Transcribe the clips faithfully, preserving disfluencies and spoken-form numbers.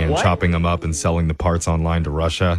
and What? chopping them up and selling the parts online to Russia.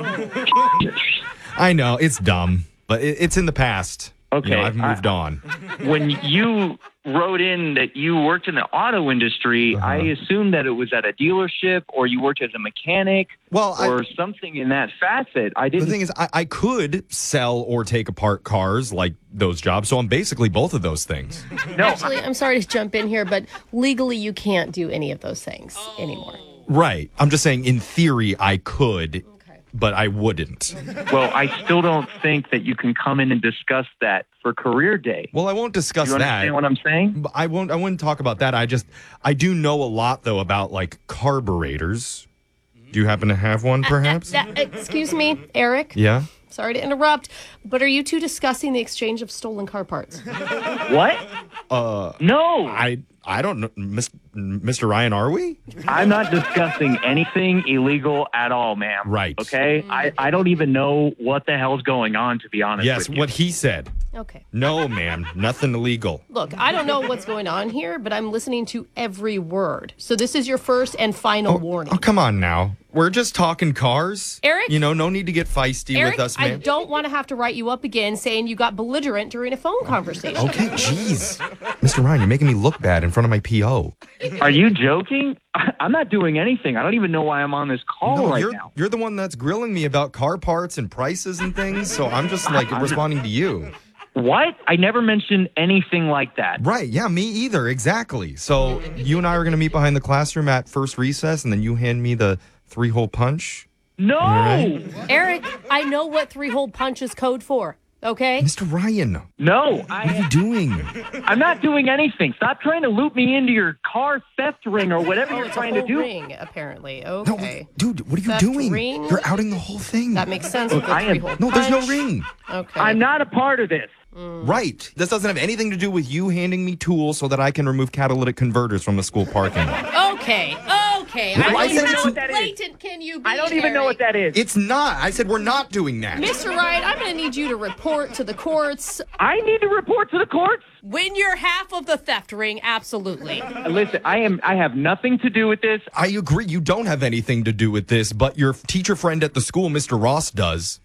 I know, it's dumb, but it, it's in the past. Okay, You know, I've moved I- on. When you wrote in that you worked in the auto industry, Uh-huh. I assumed that it was at a dealership or you worked as a mechanic Well, I- or something in that facet. I The didn't. thing is, I, I could sell or take apart cars like those jobs, so I'm basically both of those things. no, Actually, I'm sorry to jump in here, but legally you can't do any of those things anymore. Right. I'm just saying, in theory, I could, but I wouldn't. well, I still don't think that you can come in and discuss that for career day. Well, I won't discuss You understand that. what I'm saying? But I won't. I wouldn't talk about that. I just, I do know a lot though about like carburetors. Do you happen to have one, perhaps? That- excuse me, Eric. Yeah. Sorry to interrupt, but are you two discussing the exchange of stolen car parts? What? Uh, no, I I don't know, Mis- Mister Ryan. Are we? I'm not discussing anything illegal at all, ma'am. Right. Okay? I, I don't even know what the hell's going on, to be honest Yes. with you. What he said. Okay. No, ma'am. Nothing illegal. Look, I don't know what's going on here, but I'm listening to every word. So this is your first and final warning. Oh, come on now. We're just talking cars. Eric? You know, no need to get feisty Eric, with us, I man. don't want to have to write you up again saying you got belligerent during a phone conversation. Okay, jeez. Mister Ryan, you're making me look bad in front of my P O. Are you joking? I- I'm not doing anything. I don't even know why I'm on this call No, right you're now. you're the one that's grilling me about car parts and prices and things, so I'm just like responding to you. What? I never mentioned anything like that. Right, yeah, me either, exactly. So you and I are going to meet behind the classroom at first recess, and then you hand me the three-hole punch? No! right. Eric, I know what three-hole punch is code for, okay? Mister Ryan, No, what are you I, doing? I'm not doing anything. Stop trying to loop me into your car theft ring or whatever Oh, you're it's a trying whole to do. ring, apparently. No, Okay. dude, what are you Theft doing? ring? You're outing the whole thing. That makes sense with the I am- three-hole No, there's no punch. ring. Okay. I'm not a part of this. Right. This doesn't have anything to do with you handing me tools so that I can remove catalytic converters from the school parking lot. Okay, okay. Well, I I said don't it's- how what that is. blatant can you be, I don't even know what that is. It's not. I said we're not doing that. Mister Ryan, I'm going to need you to report to the courts I need to report to the courts. when you're half of the theft ring, absolutely. Listen, I am. I have nothing to do with this. I agree. You don't have anything to do with this, but your teacher friend at the school, Mister Ross, does.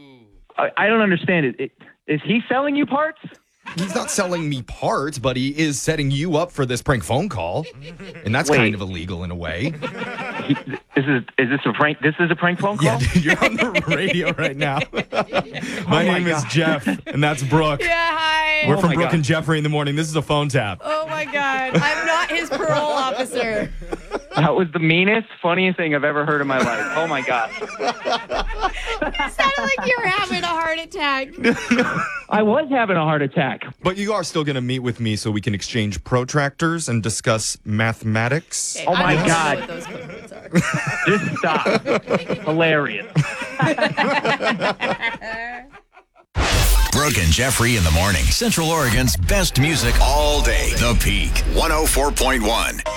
I, I don't understand it. it. Is he selling you parts? He's not selling me parts, but he is setting you up for this prank phone call. And that's Wait. kind of illegal in a way. He, is this is this a prank? This is a prank phone call. Yeah, dude, you're on the radio right now. my my name is God. Jeff, and that's Brooke. Yeah, hi. We're Oh from my Brooke God. and Jeffrey in the morning. This is a phone tap. Oh my God. I'm not his parole officer. That was the meanest, funniest thing I've ever heard in my life. Oh my God. It sounded like you were having a heart attack. I was having a heart attack. But you are still going to meet with me so we can exchange protractors and discuss mathematics. Oh my I don't God. know what those code words are. Just stop. Hilarious. Brooke and Jeffrey in the morning. Central Oregon's best music all day. The Peak. one oh four point one.